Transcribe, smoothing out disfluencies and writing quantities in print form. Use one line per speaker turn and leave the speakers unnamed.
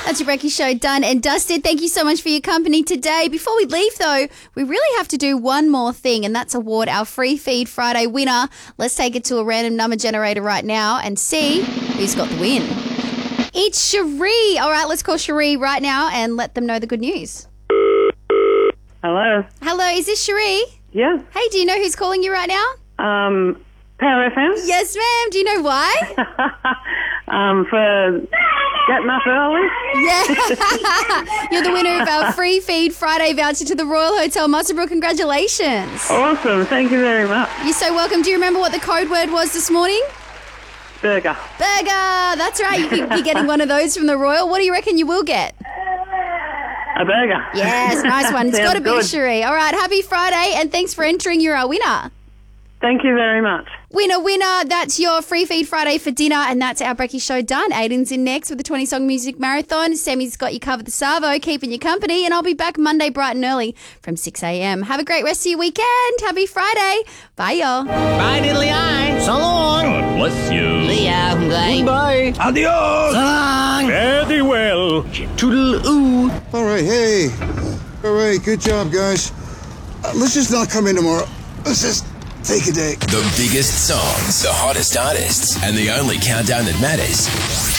That's your Brekkie Show done and dusted. Thank you so much for your company today. Before we leave, though, we really have to do one more thing, and that's award our Free Feed Friday winner. Let's take it to a random number generator right now and see who's got the win. It's Cherie. All right, let's call Cherie right now and let them know the good news.
Hello.
Hello, is this Cherie?
Yeah.
Hey, do you know who's calling you right now?
Power FM.
Yes, ma'am. Do you know why?
For getting up early.
Yeah. You're the winner of our Free Feed Friday voucher to the Royal Hotel Muswellbrook. Congratulations.
Awesome. Thank you very much.
You're so welcome. Do you remember what the code word was this morning?
Burger.
Burger. That's right. You're getting one of those from the Royal. What do you reckon you will get?
A burger.
Yes, nice one. It's got to be
good.
Cherie. All right, happy Friday, and thanks for entering. You're our winner.
Thank you very much.
Winner, winner. That's your Free Feed Friday for dinner, and that's our Brekkie Show done. Aiden's in next with the 20-song music marathon. Sammy's got you covered the Savo, keeping you company, and I'll be back Monday bright and early from 6 a.m. Have a great rest of your weekend. Happy Friday. Bye, y'all.
Bye, diddly eye. So long.
God bless you.
See ya. Bye.
Bye.
So
Adios.
long.
Very well.
Toodle-oo.
All right, hey. All right, good job, guys. Let's just not come in tomorrow. Let's just take a day.
The biggest songs, the hottest artists, and the only countdown that matters.